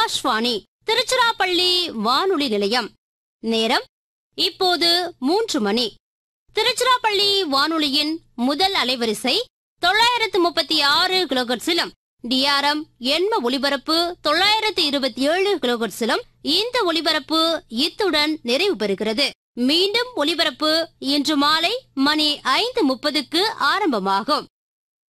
ஆகாஷ்வாணி திருச்சிராப்பள்ளி வானொலி நிலையம். நேரம் இப்போது 3 மணி. திருச்சிராப்பள்ளி வானொலியின் முதல் அலைவரிசை 936 கிலோஹெர்ட்ஸிலும் டிஆர்எம் எண்ம ஒலிபரப்பு 927 கிலோஹெர்ட்ஸிலும் இந்த ஒலிபரப்பு இத்துடன் நிறைவு பெறுகிறது. மீண்டும் ஒலிபரப்பு இன்று மாலை மணி 5:30க்கு ஆரம்பமாகும்.